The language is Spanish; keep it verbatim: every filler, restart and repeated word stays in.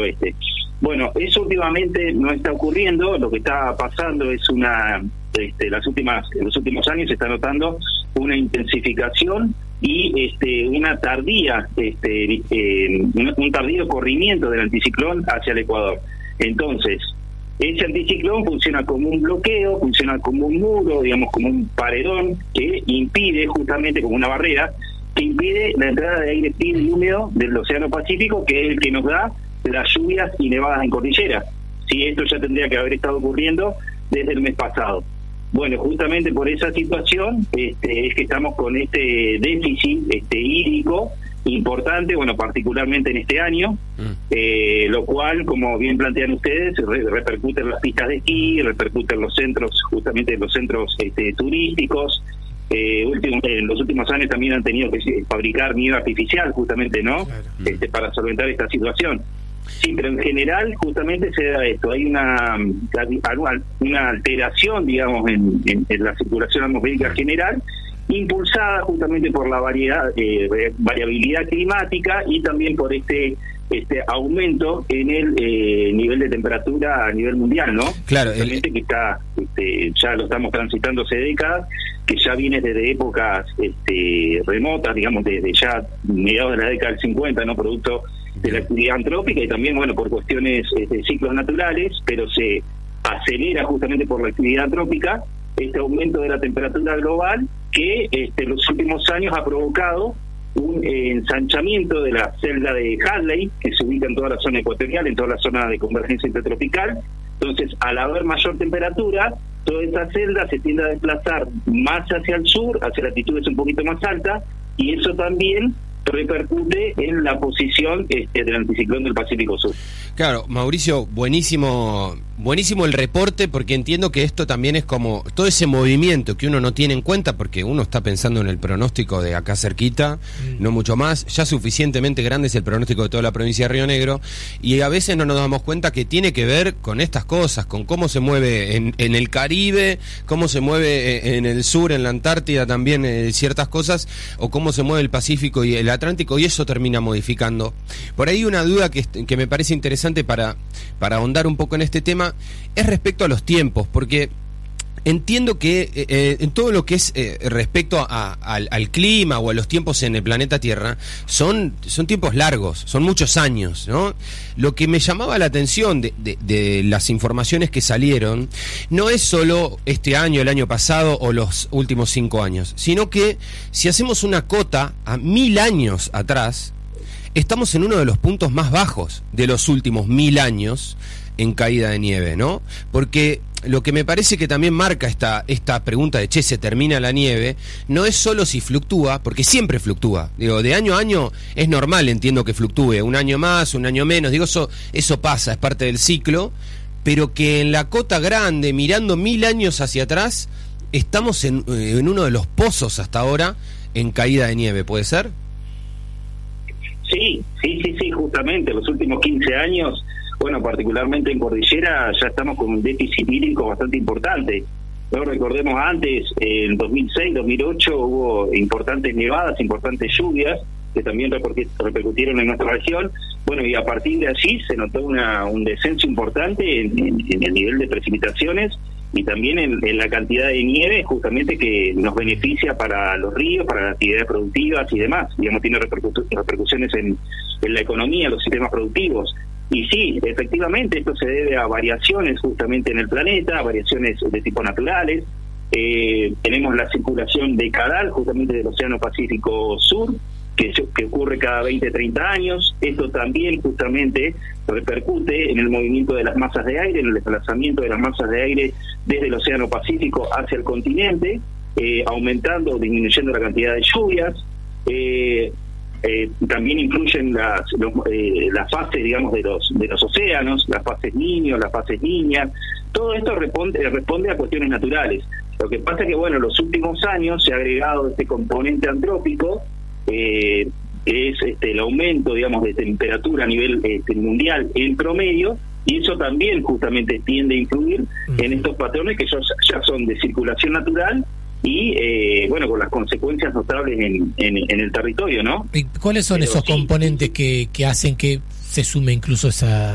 oeste. Bueno, eso últimamente no está ocurriendo. Lo que está pasando es una, este, las últimas, en los últimos años se está notando una intensificación y este, una tardía, este, eh, un, un tardío corrimiento del anticiclón hacia el Ecuador. Entonces, ese anticiclón funciona como un bloqueo, funciona como un muro, digamos, como un paredón que impide, justamente como una barrera, que impide la entrada de aire frío y húmedo del Océano Pacífico, que es el que nos da las lluvias y nevadas en cordillera. Sí, esto ya tendría que haber estado ocurriendo desde el mes pasado. Bueno, justamente por esa situación este, es que estamos con este déficit este, hídrico importante, bueno, particularmente en este año, mm. eh, lo cual, como bien plantean ustedes, re repercute en las pistas de esquí, repercute en los centros, justamente en los centros este, turísticos. Eh, último, en los últimos años también han tenido que fabricar nieve artificial, justamente, ¿no? Claro. Este, para solventar esta situación. Sí, pero en general justamente se da esto, hay una una alteración, digamos, en, en, en la circulación atmosférica general, impulsada justamente por la variedad, eh, variabilidad climática y también por este este aumento en el eh, nivel de temperatura a nivel mundial, ¿no? Claro, el... que está, este, ya lo estamos transitando hace décadas, que ya viene desde épocas este, remotas, digamos, desde ya mediados de la década del cincuenta, ¿no? Producto de la actividad antrópica y también, bueno, por cuestiones de ciclos naturales, pero se acelera justamente por la actividad antrópica este aumento de la temperatura global que este, en los últimos años ha provocado un eh, ensanchamiento de la celda de Hadley, que se ubica en toda la zona ecuatorial, en toda la zona de convergencia intertropical. Entonces, al haber mayor temperatura, toda esa celda se tiende a desplazar más hacia el sur, hacia latitudes un poquito más altas, y eso también repercute en la posición este, del anticiclón del Pacífico Sur. Claro, Mauricio, buenísimo buenísimo el reporte, porque entiendo que esto también es como todo ese movimiento que uno no tiene en cuenta, porque uno está pensando en el pronóstico de acá cerquita, mm. no mucho más, ya suficientemente grande es el pronóstico de toda la provincia de Río Negro, y a veces no nos damos cuenta que tiene que ver con estas cosas, con cómo se mueve en, en el Caribe, cómo se mueve en el sur, en la Antártida también eh, ciertas cosas, o cómo se mueve el Pacífico y el Atlántico, y eso termina modificando. Por ahí una duda que, que me parece interesante para, para ahondar un poco en este tema es respecto a los tiempos, porque entiendo que eh, en todo lo que es eh, respecto a, a, al, al clima o a los tiempos en el planeta Tierra, son, son tiempos largos, son muchos años, ¿no? Lo que me llamaba la atención de, de, de las informaciones que salieron no es solo este año, el año pasado o los últimos cinco años, sino que si hacemos una cota a mil años atrás, estamos en uno de los puntos más bajos de los últimos mil años en caída de nieve, ¿no? Porque lo que me parece que también marca esta, esta pregunta de, che, ¿se termina la nieve? No es solo si fluctúa, porque siempre fluctúa. Digo, de año a año es normal, entiendo que fluctúe, un año más, un año menos, digo, eso, eso pasa, es parte del ciclo, pero que en la cota grande, mirando mil años hacia atrás, estamos en, en uno de los pozos hasta ahora en caída de nieve, ¿puede ser? Sí, sí, sí, sí, justamente, los últimos quince años... Bueno, particularmente en cordillera ya estamos con un déficit hídrico bastante importante. Luego recordemos antes, en dos mil seis, dos mil ocho hubo importantes nevadas, importantes lluvias que también repercutieron en nuestra región. Bueno, y a partir de allí se notó una, un descenso importante en, en, en el nivel de precipitaciones y también en, en la cantidad de nieve justamente que nos beneficia para los ríos, para las actividades productivas y demás. Digamos, tiene repercu- repercusiones en, en la economía, los sistemas productivos. Y sí, efectivamente, esto se debe a variaciones justamente en el planeta, variaciones de tipo naturales. Eh, tenemos la circulación decadal justamente del Océano Pacífico Sur, que, que ocurre cada veinte, treinta años. Esto también justamente repercute en el movimiento de las masas de aire, en el desplazamiento de las masas de aire desde el Océano Pacífico hacia el continente, eh, aumentando o disminuyendo la cantidad de lluvias. Eh, Eh, también influyen las los, eh, las fases, digamos, de los de los océanos, las fases niños, las fases niñas. Todo esto responde responde a cuestiones naturales. Lo que pasa es que, bueno, en los últimos años se ha agregado este componente antrópico, eh, que es este, el aumento, digamos, de temperatura a nivel este, mundial en promedio, y eso también justamente tiende a influir uh-huh. en estos patrones que ya, ya son de circulación natural y eh, bueno, con las consecuencias notables en, en, en el territorio, ¿no? ¿Y cuáles son Pero esos sí, componentes que, que hacen que se sume incluso esa